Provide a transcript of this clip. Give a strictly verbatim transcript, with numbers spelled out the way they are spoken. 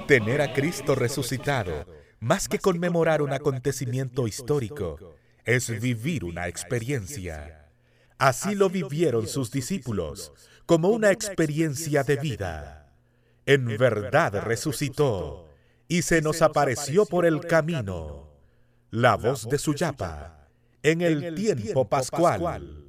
Tener a Cristo resucitado, más que conmemorar un acontecimiento histórico, es vivir una experiencia. Así lo vivieron sus discípulos, como una experiencia de vida. En verdad resucitó, y se nos apareció por el camino. La voz de Suyapa, en el tiempo pascual.